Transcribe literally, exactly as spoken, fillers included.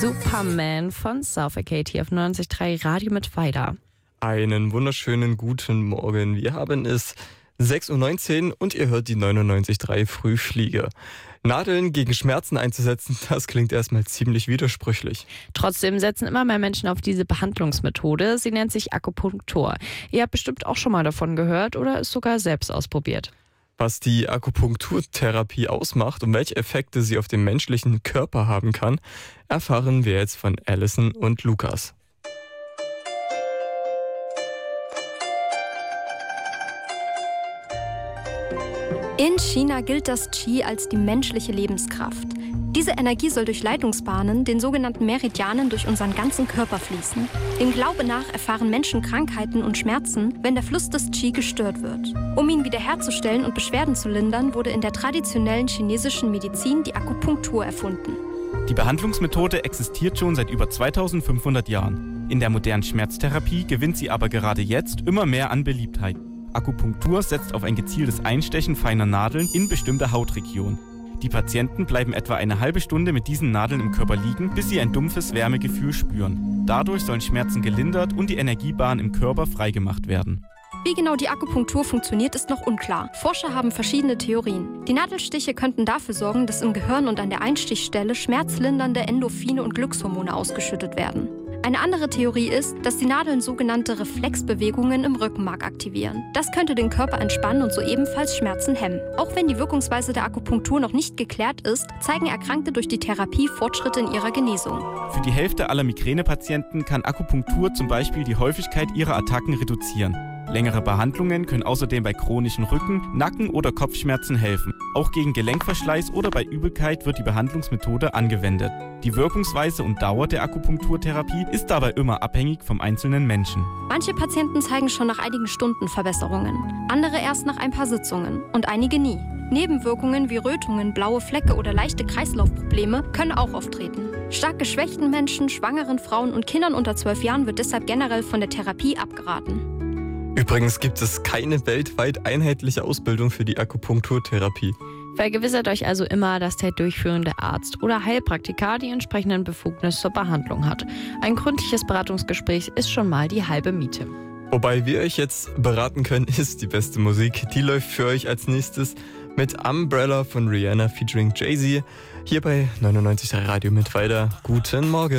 Superman von Suffocate hier auf neunzig Komma drei Radio mit Weider. Einen wunderschönen guten Morgen. Wir haben es sechs Uhr neunzehn und ihr hört die neunundneunzig Komma drei Frühfliege. Nadeln gegen Schmerzen einzusetzen, das klingt erstmal ziemlich widersprüchlich. Trotzdem setzen immer mehr Menschen auf diese Behandlungsmethode. Sie nennt sich Akupunktur. Ihr habt bestimmt auch schon mal davon gehört oder es sogar selbst ausprobiert. Was die Akupunkturtherapie ausmacht und welche Effekte sie auf den menschlichen Körper haben kann, erfahren wir jetzt von Alison und Lukas. In China gilt das Qi als die menschliche Lebenskraft. Diese Energie soll durch Leitungsbahnen, den sogenannten Meridianen, durch unseren ganzen Körper fließen. Dem Glaube nach erfahren Menschen Krankheiten und Schmerzen, wenn der Fluss des Qi gestört wird. Um ihn wiederherzustellen und Beschwerden zu lindern, wurde in der traditionellen chinesischen Medizin die Akupunktur erfunden. Die Behandlungsmethode existiert schon seit über zweitausendfünfhundert Jahren. In der modernen Schmerztherapie gewinnt sie aber gerade jetzt immer mehr an Beliebtheit. Akupunktur setzt auf ein gezieltes Einstechen feiner Nadeln in bestimmte Hautregionen. Die Patienten bleiben etwa eine halbe Stunde mit diesen Nadeln im Körper liegen, bis sie ein dumpfes Wärmegefühl spüren. Dadurch sollen Schmerzen gelindert und die Energiebahnen im Körper freigemacht werden. Wie genau die Akupunktur funktioniert, ist noch unklar. Forscher haben verschiedene Theorien. Die Nadelstiche könnten dafür sorgen, dass im Gehirn und an der Einstichstelle schmerzlindernde Endorphine und Glückshormone ausgeschüttet werden. Eine andere Theorie ist, dass die Nadeln sogenannte Reflexbewegungen im Rückenmark aktivieren. Das könnte den Körper entspannen und so ebenfalls Schmerzen hemmen. Auch wenn die Wirkungsweise der Akupunktur noch nicht geklärt ist, zeigen Erkrankte durch die Therapie Fortschritte in ihrer Genesung. Für die Hälfte aller Migränepatienten kann Akupunktur zum Beispiel die Häufigkeit ihrer Attacken reduzieren. Längere Behandlungen können außerdem bei chronischen Rücken-, Nacken- oder Kopfschmerzen helfen. Auch gegen Gelenkverschleiß oder bei Übelkeit wird die Behandlungsmethode angewendet. Die Wirkungsweise und Dauer der Akupunkturtherapie ist dabei immer abhängig vom einzelnen Menschen. Manche Patienten zeigen schon nach einigen Stunden Verbesserungen, andere erst nach ein paar Sitzungen und einige nie. Nebenwirkungen wie Rötungen, blaue Flecke oder leichte Kreislaufprobleme können auch auftreten. Stark geschwächten Menschen, schwangeren Frauen und Kindern unter zwölf Jahren wird deshalb generell von der Therapie abgeraten. Übrigens gibt es keine weltweit einheitliche Ausbildung für die Akupunkturtherapie. Vergewissert euch also immer, dass der durchführende Arzt oder Heilpraktiker die entsprechenden Befugnisse zur Behandlung hat. Ein gründliches Beratungsgespräch ist schon mal die halbe Miete. Wobei wir euch jetzt beraten können, ist die beste Musik. Die läuft für euch als nächstes mit Umbrella von Rihanna featuring Jay-Z. Hier bei neunundneunzig Komma drei Radio mit Weider. Guten Morgen.